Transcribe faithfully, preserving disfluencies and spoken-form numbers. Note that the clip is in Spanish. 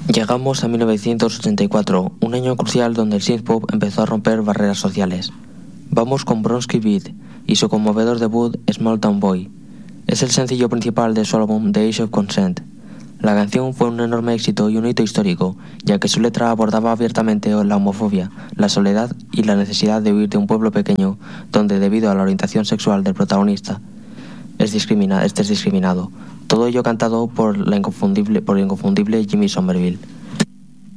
Llegamos a mil novecientos ochenta y cuatro, un año crucial donde el synthpop empezó a romper barreras sociales. Vamos con Bronski Beat y su conmovedor debut Small Town Boy. Es el sencillo principal de su álbum The Age of Consent. La canción fue un enorme éxito y un hito histórico, ya que su letra abordaba abiertamente la homofobia, la soledad y la necesidad de huir de un pueblo pequeño donde, debido a la orientación sexual del protagonista, es discrimina, este es discriminado. Todo ello cantado por, la inconfundible, por el inconfundible Jimmy Somerville.